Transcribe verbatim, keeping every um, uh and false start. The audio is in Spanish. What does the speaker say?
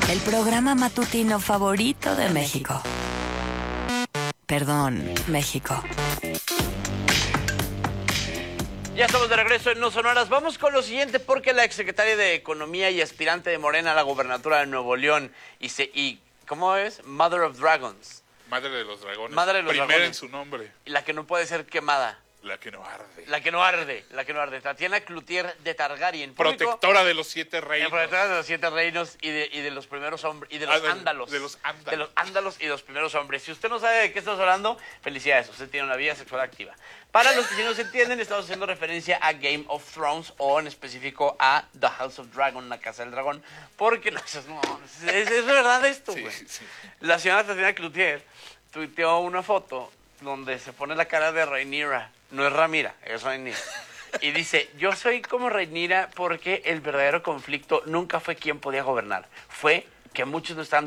El programa matutino favorito de México. Perdón, México. Ya estamos de regreso en No Sonoras. Vamos con lo siguiente, porque la exsecretaria de Economía y aspirante de Morena a la gobernatura de Nuevo León y, se, y ¿cómo es? Mother of Dragons. Madre de los dragones. Madre de los Primera dragones. en su nombre. La que no puede ser quemada. La que no arde. La que no arde, la que no arde. Tatiana Cloutier de Targaryen. Protectora de los siete Eh, reinos. protectora de los siete reinos y de, y de los primeros hombres, y de los Ah, de- ándalos. de los ándalos. De los ándalos y de los primeros hombres. Si usted no sabe de qué estamos hablando, felicidades, usted tiene una vida sexual activa. Para los que sí no se entienden, estamos haciendo referencia a Game of Thrones, o en específico a The House of Dragon, la Casa del Dragón, porque no, eso no, es, es verdad esto, Sí, güey. sí. La señora Tatiana Cloutier tuiteó una foto donde se pone la cara de Rhaenyra. No es Ramira, es Rhaenyra. Y dice, yo soy como Rhaenyra porque el verdadero conflicto nunca fue quién podía gobernar. Fue que muchos no estaban